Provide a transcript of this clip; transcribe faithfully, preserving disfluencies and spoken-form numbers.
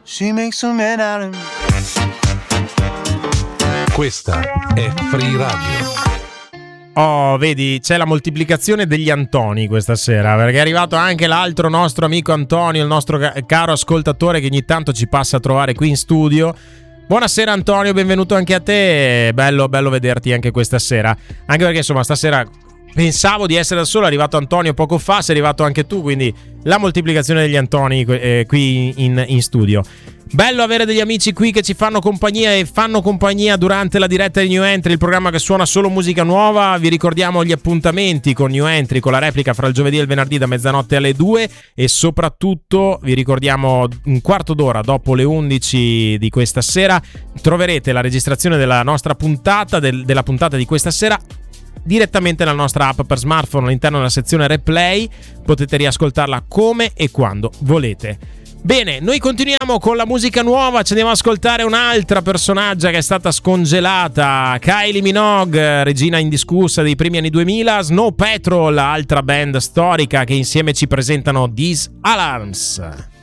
She makes a man out of me. Questa è Free Radio. Oh, vedi, c'è la moltiplicazione degli Antoni questa sera, perché è arrivato anche l'altro nostro amico Antonio, il nostro ca- caro ascoltatore che ogni tanto ci passa a trovare qui in studio. Buonasera Antonio, benvenuto anche a te, bello, bello vederti anche questa sera, anche perché insomma stasera pensavo di essere da solo, è arrivato Antonio poco fa, sei arrivato anche tu, quindi la moltiplicazione degli Antoni eh, qui in, in studio. Bello avere degli amici qui che ci fanno compagnia e fanno compagnia durante la diretta di New Entry, il programma che suona solo musica nuova. Vi ricordiamo gli appuntamenti con New Entry, con la replica fra il giovedì e il venerdì da mezzanotte alle due, e soprattutto vi ricordiamo un quarto d'ora dopo le undici di questa sera troverete la registrazione della nostra puntata, del, della puntata di questa sera direttamente nella nostra app per smartphone all'interno della sezione replay. Potete riascoltarla come e quando volete. Bene, noi continuiamo con la musica nuova, ci andiamo ad ascoltare un'altra personaggia che è stata scongelata, Kylie Minogue, regina indiscussa dei primi anni duemila, Snow Patrol, altra band storica che insieme ci presentano These Alarms.